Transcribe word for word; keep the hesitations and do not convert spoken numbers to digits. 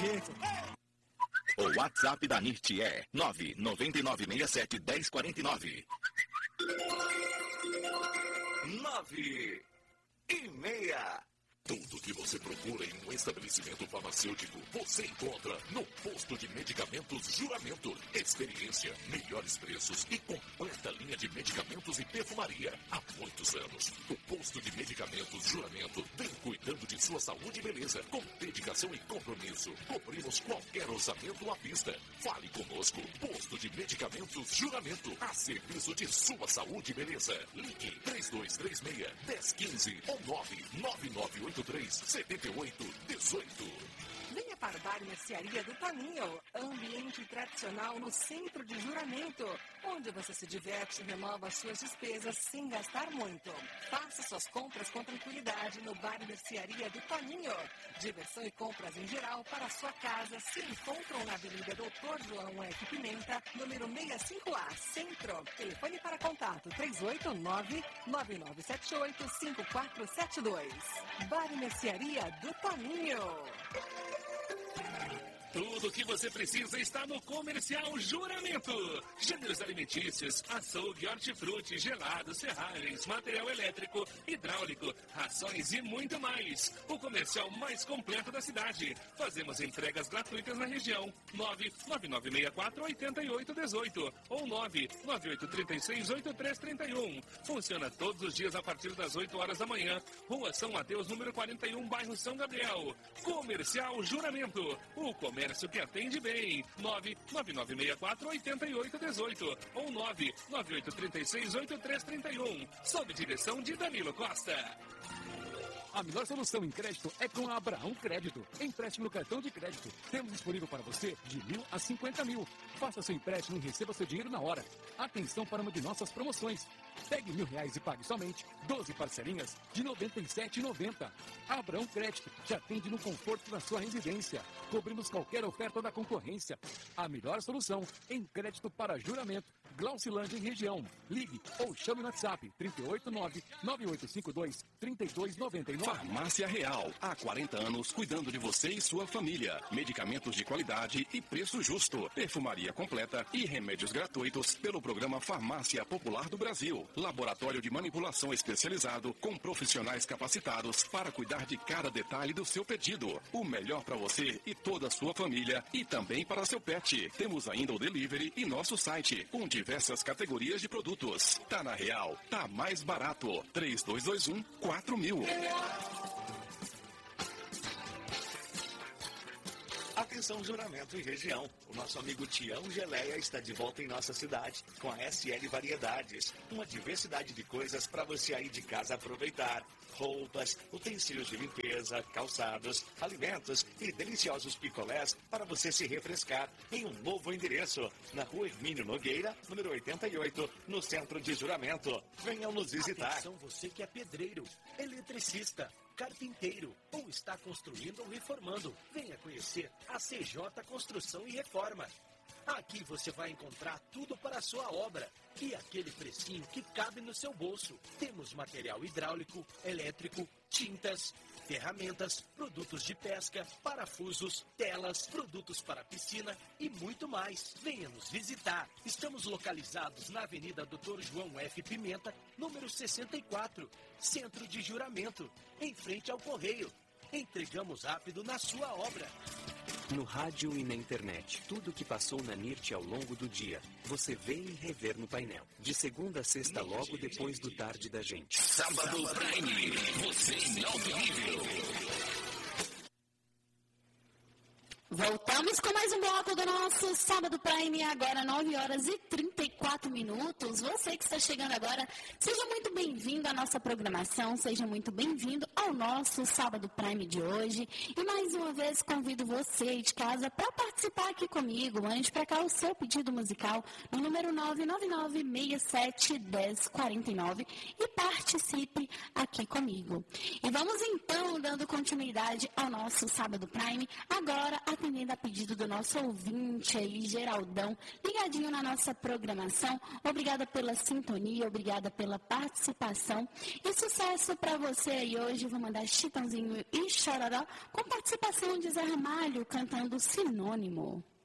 jeito. O WhatsApp da N I R T é nove nove nove seis sete um zero quatro nove. Nove e meia. Tudo que você procura em um estabelecimento farmacêutico, você encontra no Posto de Medicamentos Juramento. Experiência, melhores preços e completa linha de medicamentos e perfumaria. Há muitos anos, o Posto de Medicamentos Juramento vem cuidando de sua saúde e beleza. Com dedicação e compromisso, cobrimos qualquer orçamento à vista. Fale conosco. Posto de Medicamentos Juramento, a serviço de sua saúde e beleza. Ligue três dois três seis, um zero um zero ou nove nove nove oito três sete oito um oito. Venha para o Bar Mercearia do Toninho, ambiente tradicional no centro de Juramento, onde você se diverte e remova suas despesas sem gastar muito. Faça suas compras com tranquilidade no Bar Mercearia do Toninho. Diversão e compras em geral para a sua casa se encontram na Avenida doutor João F. Pimenta, número sessenta e cinco A, Centro. Telefone para contato três oito nove, nove nove sete oito, cinco quatro sete dois. Bar Mercearia do Toninho. Tudo o que você precisa está no Comercial Juramento. Gêneros alimentícios, açougue, hortifruti, gelados, serragens, material elétrico, hidráulico, rações e muito mais. O comercial mais completo da cidade. Fazemos entregas gratuitas na região. nove nove nove seis quatro oito oito um oito ou nove nove oito três seis oito três três um. Funciona todos os dias a partir das oito horas da manhã. Rua São Mateus, número quarenta e um, bairro São Gabriel. Comercial Juramento. O comércio que atende bem. nove nove nove seis quatro oito oito um oito ou nove nove oito três seis oito três três um. Sob direção de Danilo Costa. A melhor solução em crédito é com a Abraão Crédito. Empréstimo no cartão de crédito. Temos disponível para você de mil a cinquenta mil. Faça seu empréstimo e receba seu dinheiro na hora. Atenção para uma de nossas promoções. Pegue mil reais e pague somente doze parcelinhas de noventa e sete reais e noventa centavos. Abraão Crédito te atende no conforto da sua residência. Cobrimos qualquer oferta da concorrência. A melhor solução em crédito para juramento. Glaucilândia em região. Ligue ou chame no WhatsApp trinta e oito nove, nove oito cinco dois, trinta e dois noventa e nove. Farmácia Real, há quarenta anos cuidando de você e sua família. Medicamentos de qualidade e preço justo. Perfumaria completa e remédios gratuitos pelo programa Farmácia Popular do Brasil. Laboratório de manipulação especializado com profissionais capacitados para cuidar de cada detalhe do seu pedido. O melhor para você e toda a sua família e também para seu pet. Temos ainda o delivery e nosso site com diversas categorias de produtos. Tá na Real, tá mais barato. três dois dois um, quatro mil. Atenção, Juramento e região. O nosso amigo Tião Geleia está de volta em nossa cidade com a S L Variedades. Uma diversidade de coisas para você aí de casa aproveitar. Roupas, utensílios de limpeza, calçados, alimentos e deliciosos picolés para você se refrescar em um novo endereço. Na rua Hermínio Nogueira, número oitenta e oito, no centro de Juramento. Venham nos visitar. Atenção você que é pedreiro, eletricista, carpinteiro ou está construindo ou reformando. Venha conhecer a C J Construção e Reforma. Aqui você vai encontrar tudo para a sua obra e aquele precinho que cabe no seu bolso. Temos material hidráulico, elétrico, tintas, ferramentas, produtos de pesca, parafusos, telas, produtos para piscina e muito mais. Venha nos visitar. Estamos localizados na Avenida doutor João F. Pimenta, número sessenta e quatro, Centro de Juramento, em frente ao Correio. Entregamos rápido na sua obra. No rádio e na internet, tudo o que passou na N I R T ao longo do dia, você vê e revê no painel. De segunda a sexta, logo depois do Tarde da Gente. Sábado Prime, você em alto nível. Voltamos com mais um bloco do nosso Sábado Prime, agora nove horas e trinta e quatro minutos. Você que está chegando agora, seja muito bem-vindo à nossa programação, seja muito bem-vindo ao nosso Sábado Prime de hoje. E mais uma vez convido você de casa para participar aqui comigo. Mande para cá o seu pedido musical no número nove nove nove seis sete um zero quatro nove e participe aqui comigo. E vamos então dando continuidade ao nosso Sábado Prime, agora a atendendo a pedido do nosso ouvinte aí, Geraldão, ligadinho na nossa programação. programação. Obrigada pela sintonia, obrigada pela participação. E sucesso para você aí hoje. Vou mandar Chitãozinho e Chororó com participação de Zé Ramalho cantando Sinônimo.